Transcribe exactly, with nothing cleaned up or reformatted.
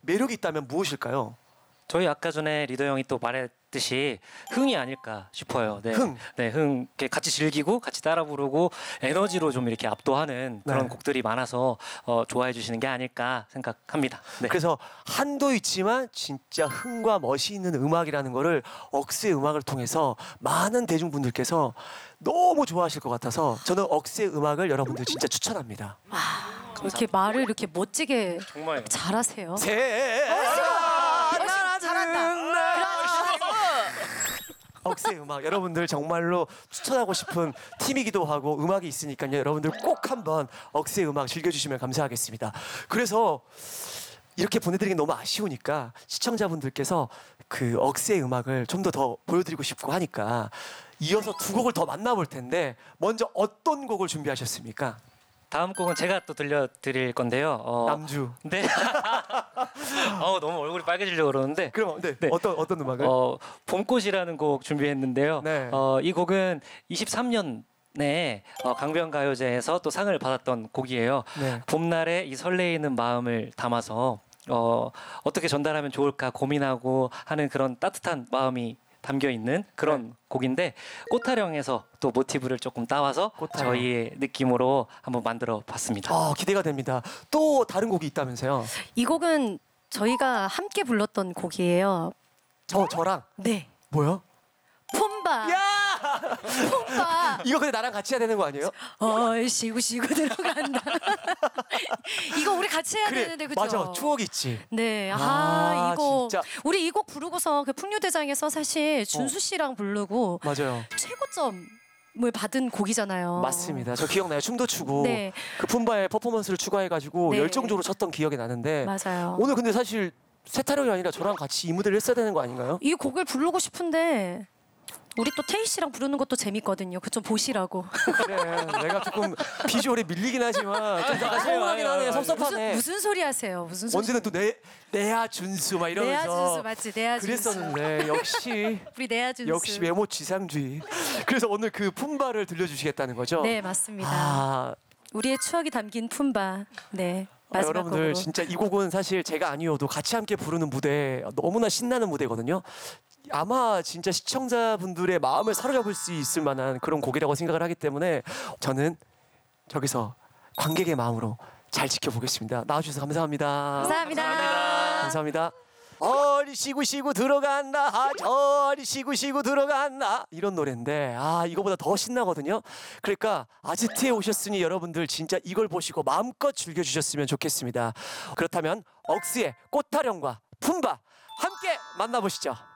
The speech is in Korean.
매력이 있다면 무엇일까요? 저희 아까 전에 리더 형이 또 말했듯이 흥이 아닐까 싶어요. 네. 흥. 네, 흥. 이렇게 같이 즐기고 같이 따라 부르고 에너지로 좀 이렇게 압도하는 그런 네. 곡들이 많아서 어, 좋아해 주시는 게 아닐까 생각합니다. 네. 그래서 한도 있지만 진짜 흥과 멋이 있는 음악이라는 거를 억스의 음악을 통해서 많은 대중분들께서 너무 좋아하실 것 같아서 저는 억스의 음악을 여러분들 진짜 추천합니다. 이렇게 말을 이렇게 멋지게 정말 잘하세요. 새 잘한다. 억스의 음악 여러분들 정말로 추천하고 싶은 팀이기도 하고 음악이 있으니까요. 여러분들 꼭 한번 억스의 음악 즐겨주시면 감사하겠습니다. 그래서 이렇게 보내드리기 너무 아쉬우니까 시청자분들께서 그 억스의 음악을 좀 더 더 보여드리고 싶고 하니까 이어서 두 곡을 더 만나볼 텐데 먼저 어떤 곡을 준비하셨습니까? 다음 곡은 제가 또 들려드릴 건데요. 어, 남주. 네. 어, 너무 얼굴이 빨개지려고 그러는데. 그럼 네, 네. 어떤 어떤 음악을? 어, 봄꽃이라는 곡 준비했는데요. 네. 어, 이 곡은 이십삼 년에 어, 강변가요제에서 또 상을 받았던 곡이에요. 네. 봄날의 이 설레이는 마음을 담아서 어, 어떻게 전달하면 좋을까 고민하고 하는 그런 따뜻한 마음이 담겨 있는 그런 네. 곡인데 꽃타령에서 또 모티브를 조금 따와서 꽃타령. 저희의 느낌으로 한번 만들어 봤습니다. 어, 기대가 됩니다. 또 다른 곡이 있다면서요? 이 곡은 저희가 함께 불렀던 곡이에요. 저 저랑 네. 뭐요? 폼바. 야! 폼바. 이거 근데 나랑 같이 해야 되는 거 아니에요? 어이 쉬고 쉬고 들어간다. 이거 우리 같이 해야 그래, 되는데 그죠? 맞아. 추억이 있지. 네. 아, 아, 이거 진짜. 우리 이 곡 부르고서 그 풍류대장에서 사실 준수 씨랑 부르고 맞아요. 최고점을 받은 곡이잖아요. 맞습니다. 저 기억나요. 춤도 추고 네. 그 품바의 퍼포먼스를 추가해가지고 네. 열정적으로 쳤던 기억이 나는데 맞아요. 오늘 근데 사실 세타령이 아니라 저랑 같이 이 무대를 했어야 되는 거 아닌가요? 이 곡을 부르고 싶은데 우리 또 태희 씨랑 부르는 것도 재밌거든요. 그 좀 보시라고. 그래, 내가 조금 비주얼에 밀리긴 하지만 좀 약간 서운하긴 하네. 무슨, 섭섭하네. 무슨 소리 하세요? 무슨 소리? 언제는 또 내 내야 준수 막 이러면서 내야 준수 맞지? 내야 준수. 그랬었는데 역시 우리 내야 준수. 역시 외모 지상주의. 그래서 오늘 그 품바를 들려주시겠다는 거죠? 네 맞습니다. 아, 우리의 추억이 담긴 품바. 네. 아, 마지막 여러분들 곡으로. 진짜 이 곡은 사실 제가 아니어도 같이 함께 부르는 무대 너무나 신나는 무대거든요. 아마 진짜 시청자분들의 마음을 사로잡을 수 있을 만한 그런 곡이라고 생각을 하기 때문에 저는 저기서 관객의 마음으로 잘 지켜보겠습니다. 나와주셔서 감사합니다. 감사합니다. 감사합니다. 어리 쉬고 쉬고 들어간다 저리 쉬고 쉬고 들어간다 이런 노래인데 아 이거보다 더 신나거든요. 그러니까 아지트에 오셨으니 여러분들 진짜 이걸 보시고 마음껏 즐겨주셨으면 좋겠습니다. 그렇다면 억스의 꽃타령과 품바 함께 만나보시죠.